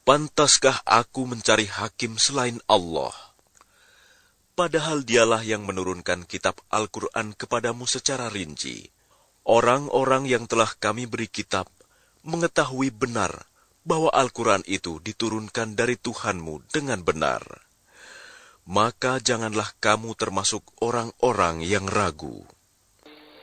Pantaskah aku mencari hakim selain Allah? Padahal dialah yang menurunkan kitab Al-Quran kepadamu secara rinci. Orang-orang yang telah kami beri kitab mengetahui benar bahwa Al-Quran itu diturunkan dari Tuhanmu dengan benar. Maka janganlah kamu termasuk orang-orang yang ragu.